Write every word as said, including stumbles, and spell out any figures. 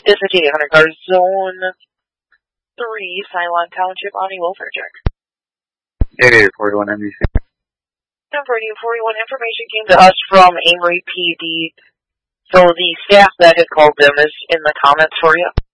This is eight hundred Guard Zone three, Cylon Township, on a welfare check. eight eight forty-one N B C. Number eight forty-one, information came to us from Amory P D. So the staff that had called them is in the comments for you.